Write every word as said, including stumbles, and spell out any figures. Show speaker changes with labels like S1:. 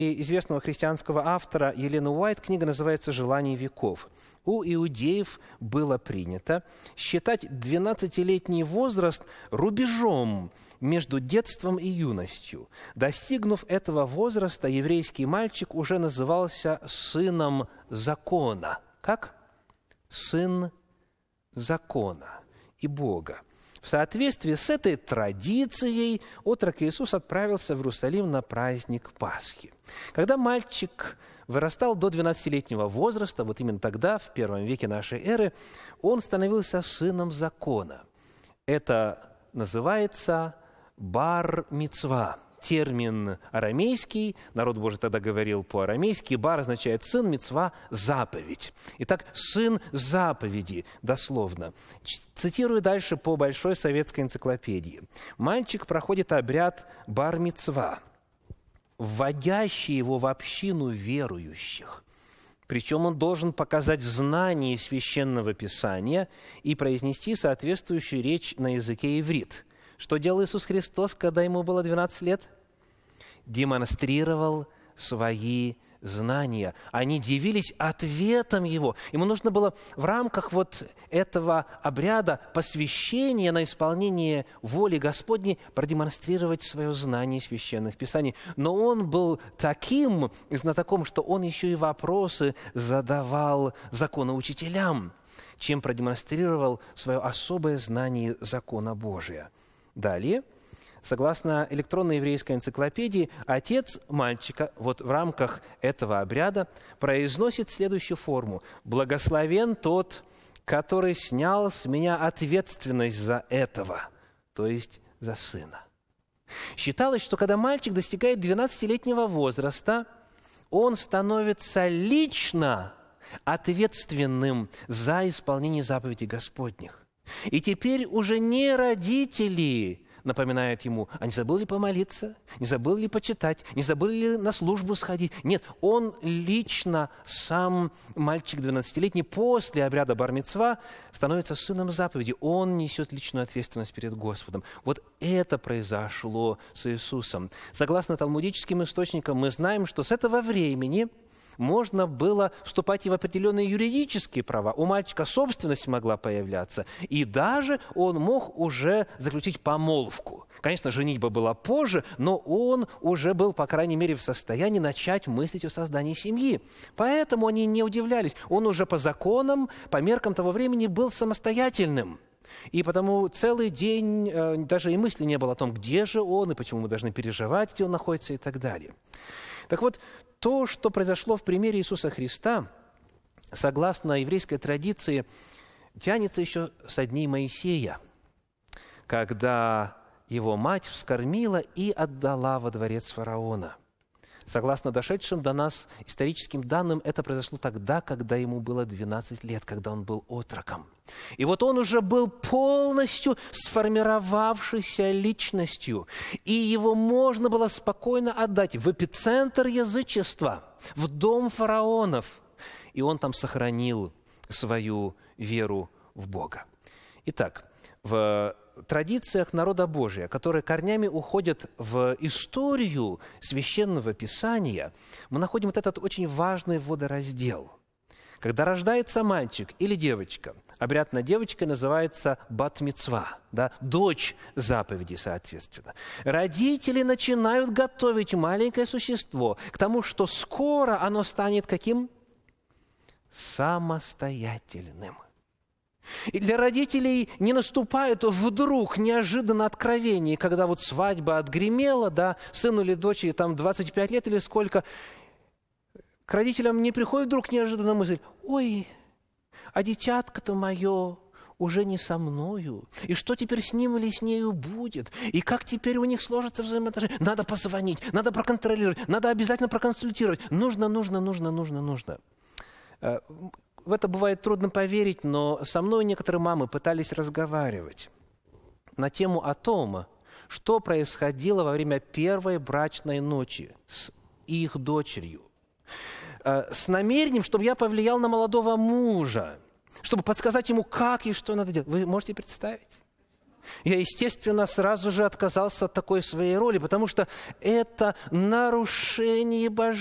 S1: известного христианского автора Елены Уайт книга называется «Желание веков». У иудеев было принято считать двенадцатилетний возраст рубежом между детством и юностью. Достигнув этого возраста, еврейский мальчик уже назывался сыном закона. Как? Сын закона и Бога. В соответствии с этой традицией отрок Иисус отправился в Иерусалим на праздник Пасхи. Когда мальчик вырастал до двенадцатилетнего возраста, вот именно тогда, в первом веке нашей эры, он становился сыном закона. Это называется бар-мицва. Термин арамейский, народ Божий тогда говорил по-арамейски, бар означает сын, мицва – заповедь. Итак, сын заповеди, дословно. Цитирую дальше по Большой советской энциклопедии. Мальчик проходит обряд бар-мицва, вводящий его в общину верующих. Причем он должен показать знание Священного Писания и произнести соответствующую речь на языке иврит. Что делал Иисус Христос, когда ему было двенадцать лет? Демонстрировал свои знания. Они дивились ответом его. Ему нужно было в рамках вот этого обряда посвящения на исполнение воли Господней продемонстрировать свое знание священных писаний. Но он был таким знатоком, что он еще и вопросы задавал законоучителям, чем продемонстрировал свое особое знание закона Божия. Далее, согласно электронной еврейской энциклопедии, отец мальчика вот в рамках этого обряда произносит следующую форму: «Благословен тот, который снял с меня ответственность за этого», то есть за сына. Считалось, что когда мальчик достигает двенадцатилетнего возраста, он становится лично ответственным за исполнение заповедей Господних. И теперь уже не родители напоминают ему, а не забыл ли помолиться, не забыл ли почитать, не забыл ли на службу сходить. Нет, он лично, сам мальчик двенадцатилетний, после обряда бар-мицва становится сыном заповеди. Он несет личную ответственность перед Господом. Вот это произошло с Иисусом. Согласно талмудическим источникам, мы знаем, что с этого времени можно было вступать и в определенные юридические права. У мальчика собственность могла появляться, и даже он мог уже заключить помолвку. Конечно, женитьба была позже, но он уже был, по крайней мере, в состоянии начать мыслить о создании семьи. Поэтому они не удивлялись. Он уже по законам, по меркам того времени был самостоятельным. И потому целый день э, даже и мысли не было о том, где же он, и почему мы должны переживать, где он находится, и так далее. Так вот, то, что произошло в примере Иисуса Христа, согласно еврейской традиции, тянется еще со дней Моисея, когда его мать вскормила и отдала во дворец фараона. Согласно дошедшим до нас историческим данным, это произошло тогда, когда ему было двенадцать лет, когда он был отроком. И вот он уже был полностью сформировавшейся личностью, и его можно было спокойно отдать в эпицентр язычества, в дом фараонов, и он там сохранил свою веру в Бога. Итак, в традициях народа Божия, которые корнями уходят в историю Священного Писания, мы находим вот этот очень важный водораздел. Когда рождается мальчик или девочка, обряд над девочкой называется бат-мицва, да, дочь заповеди, соответственно. Родители начинают готовить маленькое существо к тому, что скоро оно станет каким? Самостоятельным. И для родителей не наступает вдруг неожиданно откровение, когда вот свадьба отгремела, да, сыну или дочери там двадцать пять лет или сколько, к родителям не приходит вдруг неожиданно мысль: ой, а дитятко-то мое уже не со мною, и что теперь с ним или с нею будет, и как теперь у них сложатся взаимоотношения, надо позвонить, надо проконтролировать, надо обязательно проконсультировать, нужно, нужно, нужно, нужно, нужно. В это бывает трудно поверить, но со мной некоторые мамы пытались разговаривать на тему о том, что происходило во время первой брачной ночи с их дочерью, с намерением, чтобы я повлиял на молодого мужа, чтобы подсказать ему, как и что надо делать. Вы можете представить? Я, естественно, сразу же отказался от такой своей роли, потому что это нарушение божественного